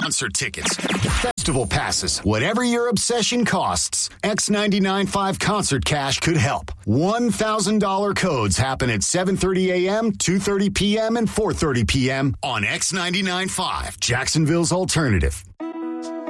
concert tickets, festival passes, whatever your obsession costs, X99.5 Concert Cash could help. $1,000 codes happen at 7:30 a.m., 2:30 p.m., and 4:30 p.m. on X99.5, Jacksonville's alternative.